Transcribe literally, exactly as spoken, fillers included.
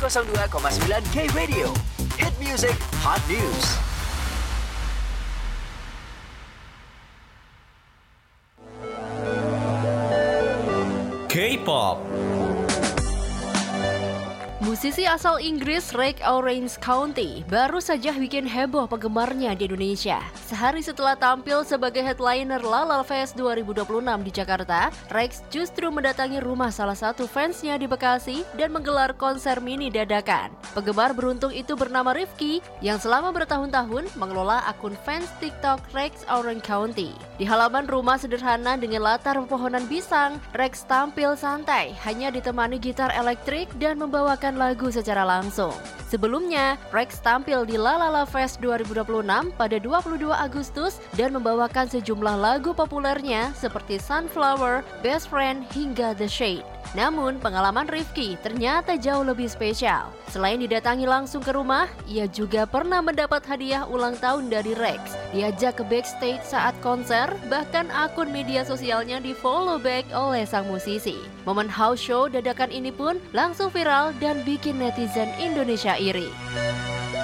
nol dua koma sembilan K Radio. Hit Music Hot News. K-pop. Musisi asal Inggris Rick Orange County baru saja bikin heboh penggemarnya di Indonesia. Sehari setelah tampil sebagai headliner Lalalfest dua ribu dua puluh enam di Jakarta, Rex justru mendatangi rumah salah satu fansnya di Bekasi dan menggelar konser mini dadakan. Penggemar beruntung itu bernama Rifki yang selama bertahun-tahun mengelola akun fans TikTok Rex Orange County. Di halaman rumah sederhana dengan latar pepohonan pisang, Rex tampil santai, hanya ditemani gitar elektrik dan membawakan lagu secara langsung. Sebelumnya, Rex tampil di Lalalfest dua ribu dua puluh enam pada dua puluh dua Agustus dan membawakan sejumlah lagu populernya seperti Sunflower, Best Friend, hingga The Shade. Namun, pengalaman Rifki ternyata jauh lebih spesial. Selain didatangi langsung ke rumah, ia juga pernah mendapat hadiah ulang tahun dari Rex. Diajak ke backstage saat konser, bahkan akun media sosialnya di-follow back oleh sang musisi. Momen house show dadakan ini pun langsung viral dan bikin netizen Indonesia iri.